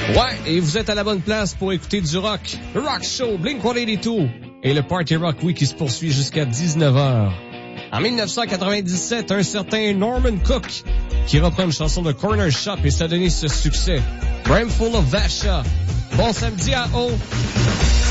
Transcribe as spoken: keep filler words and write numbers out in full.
Ouais, et vous êtes à la bonne place pour écouter du rock. Le Rock Show, Blink cent quatre-vingt-douze. Et le Party Rock Week qui se poursuit jusqu'à dix-neuf heures. En dix-neuf cent quatre-vingt-dix-sept, un certain Norman Cook qui reprend une chanson de Corner Shop et ça a donné ce succès. Brimful of Vasha. Bon samedi à O.